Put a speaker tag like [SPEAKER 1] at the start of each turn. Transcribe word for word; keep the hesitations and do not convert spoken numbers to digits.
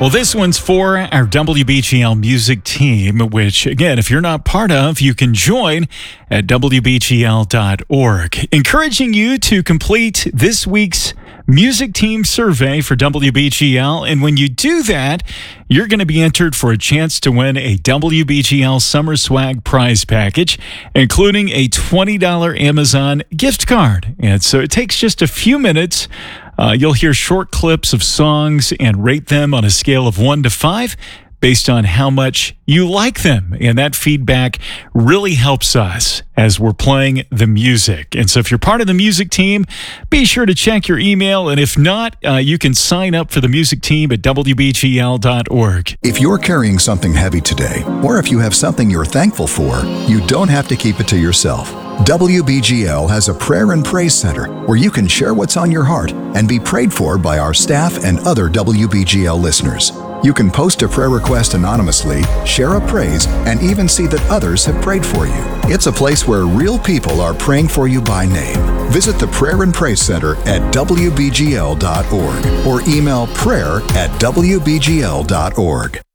[SPEAKER 1] Well, this one's for our W B G L music team, which, again, if you're not part of, you can join at W B G L dot org. Encouraging you to complete this week's music team survey for W B G L. And when you do that, you're going to be entered for a chance to win a W B G L Summer Swag prize package, including a twenty dollars Amazon gift card. And so it takes just a few minutes. Uh, you'll hear short clips of songs and rate them on a scale of one to five based on how much you like them. And that feedback really helps us as we're playing the music. And so if you're part of the music team, be sure to check your email. And if not, uh, you can sign up for the music team at W B G L dot org.
[SPEAKER 2] If you're carrying something heavy today, or if you have something you're thankful for, you don't have to keep it to yourself. W B G L has a prayer and praise center where you can share what's on your heart and be prayed for by our staff and other W B G L listeners. You can post a prayer request anonymously, share a praise, and even see that others have prayed for you. It's a place where real people are praying for you by name. Visit the Prayer and Praise Center at W B G L dot org or email prayer at W B G L dot org.